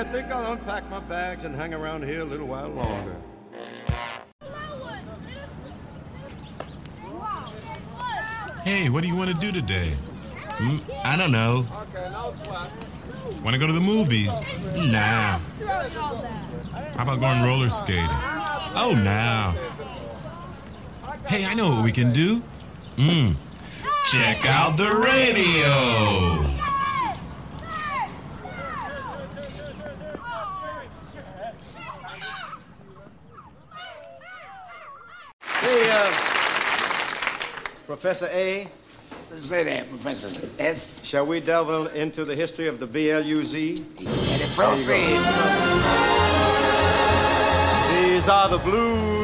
think I'll unpack my bags and hang around here a little while longer. Hey, what do you want to do today? I don't know. Want to go to the movies? Nah. How about going roller skating? Oh, nah. Hey, I know what we can do. Check out the radio. Hey, Professor A. Say that, Professor S. Shall we delve into the history of the BLUZ? And it proceed. These are the blues.